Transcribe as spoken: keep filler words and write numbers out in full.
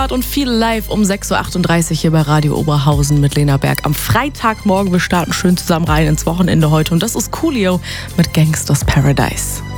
gehört und viel live um sechs Uhr achtunddreißig hier bei Radio Oberhausen mit Lena Berg am Freitagmorgen. Wir starten schön zusammen rein ins Wochenende heute und das ist Coolio mit Gangsters Paradise.